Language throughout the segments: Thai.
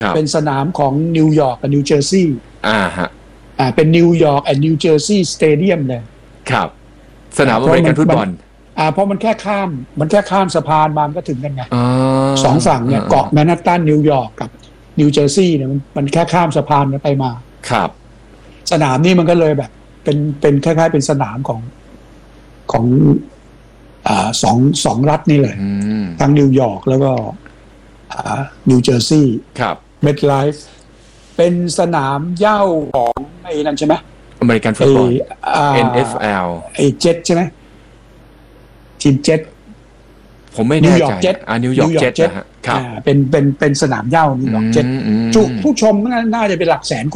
เป็นสนามของนิวยอร์กกับนิวเจอร์ซีย์ฮะเป็นนิวยอร์กแอนด์นิวเจอร์ซีย์สเตเดียมเลยครับสนามอเมริกันฟุตบอลเพราะมันแค่ข้ามสะพานมามันก็ถึงกันไงสองฝั่งเนี่ยเกาะแมนฮัตตันนิวยอร์กกับนิวเจอร์ซีย์เนี่ยมันแค่ข้ามสะพานไปมาครับสนามนี้มันก็เลยแบบเป็นคล้ายๆเป็นสนามของสองรัฐนี่เลยทั้งนิวยอร์กแล้วก็นิวเจอร์ซีย์ครับเมทไลฟ์เป็นสนามเหย้าของไอ้นั่นใช่ไหมอเมริกันฟุตบอล NFL ไอ้เจ็ตใช่ไหมทีมเจ็ตผมไม่แน่ใจนิวยอร์กเจ็ตนะฮะครับเป็นสนามเหย้านิวยอร์กเจ็ตจุผู้ชมน่าจะเป็นหลักแสนคน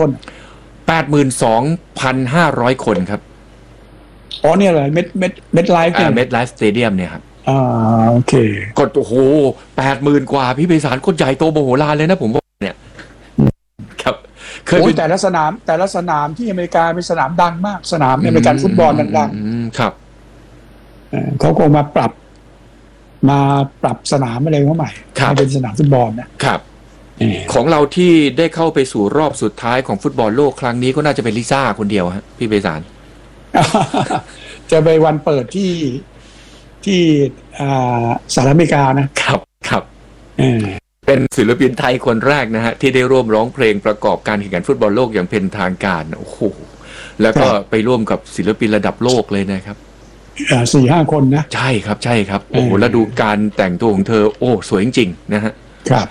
82,500 คนครับเนี่ยเลยเมทไลฟ์เมทไลฟ์สเตเดียมเนี่ยครับโอเคกดโอ้โห 80,000 กว่าพี่ไพศาลคนใหญ่โตมโหฬารเลยนะผมว่าเนี่ยครับเคยแต่ละสนามที่อเมริกาเป็นสนามดังมากสนามอเมริกันฟุตบอลดังๆครับเขาคงมาปรับสนามอะไรเข้าใหม่ให้เป็นสนามฟุตบอลนะครับของเราที่ได้เข้าไปสู่รอบสุดท้ายของฟุตบอลโลกครั้งนี้ก็น่าจะเป็นลิซ่าคนเดียวฮะพี่ไพศาลจะไปวันเปิดที่สหรัฐอเมริกาครับเป็นศิลปินไทยคนแรกนะฮะที่ได้ร่วมร้องเพลงประกอบการแข่งขันฟุตบอลโลกอย่างเป็นทางการโอ้โหแล้วก็ไปร่วมกับศิลปินระดับโลกเลยนะครับ 4-5 คนนะใช่ครับโอ้โหแล้วดูการแต่งตัวของเธอโอ้สวยจริงๆนะฮะครับ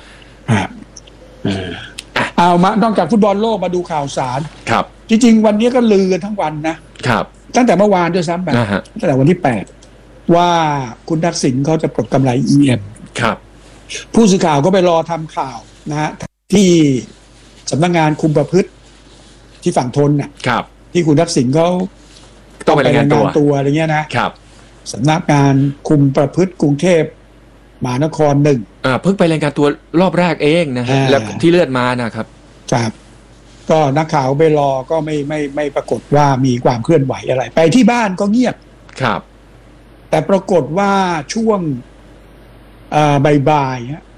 เอามานอกจากฟุตบอลโลกมาดูข่าวสารครับจริงๆวันนี้ก็ลือกันทั้งวันนะครับตั้งแต่เมื่อวานด้วยซ้ำไปตั้งแต่วันที่8ว่าคุณทักษิณเขาจะปลดกำไร EM ครับผู้สื่อข่าวก็ไปรอทำข่าวนะฮะที่สำนักงานคุมประพฤติที่ฝั่งทนน่ะที่คุณทักษิณเขาต้องไปรายงานตัวอะไรเงี้ยนะครับสำนักงานคุมประพฤติกรุงเทพมหานคร1 เพิ่งไปรายงานตัวรอบแรกเองนะฮะแล้วที่เลื่อนมานะครับก็นักข่าวไปรอก็ไม่ปรากฏว่ามีความเคลื่อนไหวอะไรไปที่บ้านก็เงียบครับแต่ปรากฏว่าช่วงบ่าย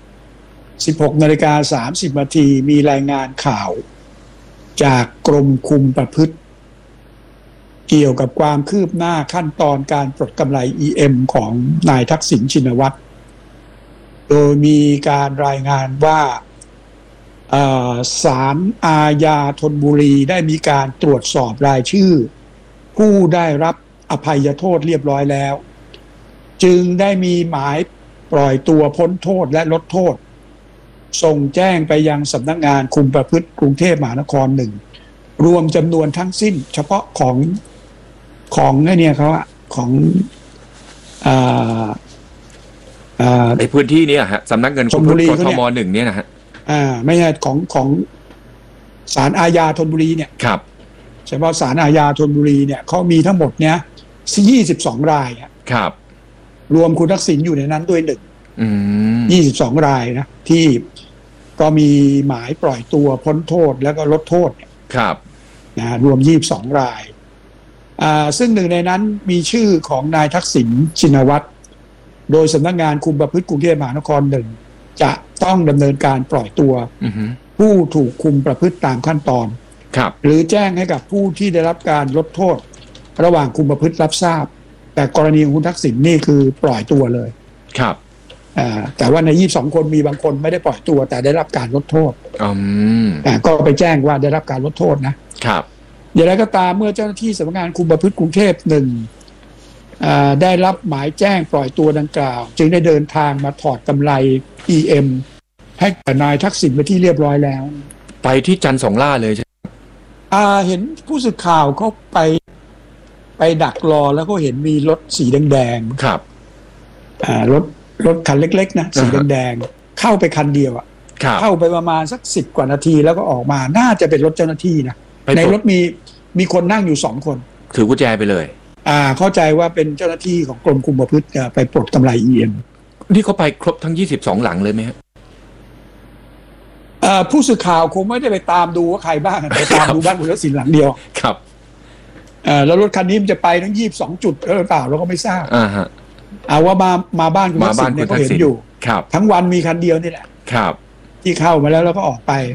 16:30 นาทีมีรายงานข่าวจากกรมคุมประพฤติเกี่ยวกับความคืบหน้าขั้นตอนการปลดกำไร EM ของนายทักษิณชินวัตรโดยมีการรายงานว่าศาลอาญาธนบุรีได้มีการตรวจสอบรายชื่อผู้ได้รับอภัยโทษเรียบร้อยแล้วจึงได้มีหมายปล่อยตัวพ้นโทษและลดโทษส่งแจ้งไปยังสำนักงานคุมประพฤติกรุงเทพมหานคร1รวมจำนวนทั้งสิ้นเฉพาะของเนี่ยเขาของในพื้นที่นี้ฮะสำนักเงินคุมประพฤติกทม1เนี่ยนะฮะไม่ใช่ของศาลอาญาธนบุรีเนี่ยครับเฉพาะศาลอาญาธนบุรีเนี่ยเขามีทั้งหมดเนี้ย22 รายครับรวมคุณทักษิณอยู่ในนั้นด้วย22 รายนะที่ก็มีหมายปล่อยตัวพ้นโทษแล้วก็ลดโทษครับนะรวม22 รายซึ่งหนึ่งในนั้นมีชื่อของนายทักษิณชินวัตรโดยสำนักงานคุมประพฤติกรุงเทพมหานคร1จะต้องดำเนินการปล่อยตัวผู้ถูกคุมประพฤติตามขั้นตอนหรือแจ้งให้กับผู้ที่ได้รับการลดโทษระหว่างคุมประพฤติรับทราบแต่กรณีของคุณทักษิณนี่คือปล่อยตัวเลยครับแต่ว่าใน22 คนมีบางคนไม่ได้ปล่อยตัวแต่ได้รับการลดโทษก็ไปแจ้งว่าได้รับการลดโทษนะครับอย่างไรก็ตามเมื่อเจ้าหน้าที่สำนักงานคุมประพฤติกรุงเทพได้รับหมายแจ้งปล่อยตัวดังกล่าวจึงได้เดินทางมาถอดกำไร EM ให้กับนายทักษิณไปที่เรียบร้อยแล้วไปที่จันทร์สองล่าเลยใช่ไหมเห็นผู้สื่อข่าวเขาไปดักรอแล้วก็เห็นมีรถสีแดงๆครับรถคันเล็กๆนะสีแดงๆเข้าไปคันเดียวเข้าไปประมาณสัก10 กว่านาทีแล้วก็ออกมาน่าจะเป็นรถเจ้าหน้าที่นะในรถมีคนนั่งอยู่2 คนถือกุญแจไปเลยเข้าใจว่าเป็นเจ้าหน้าที่ของกรมคุมประพฤติไปปลดกำไร EM นี่เขาไปครบทั้ง22 หลังเลยไหมครับผู้สื่อข่าวคงไม่ได้ไปตามดูว่าใครบ้างไปตามดูบ้านคุณทักษิณหลังเดียวครับแล้วรถคันนี้มันจะไปทั้ง22 จุดหรือเปล่าเราก็ไม่ทราบเอาว่ามาบ้านคุณทักษิณเนี่ยก็เห็นอยู่ทั้งวันมีคันเดียวนี่แหละครับที่เข้ามาแล้วก็ออกไป